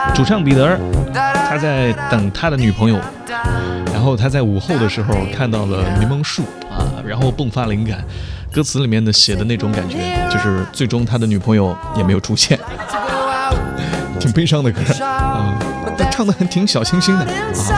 主唱彼得他在等他的女朋友，然后他在午后的时候看到了柠檬树然后迸发灵感，歌词里面的写的那种感觉，就是最终他的女朋友也没有出现，挺悲伤的歌但唱得很挺小清新的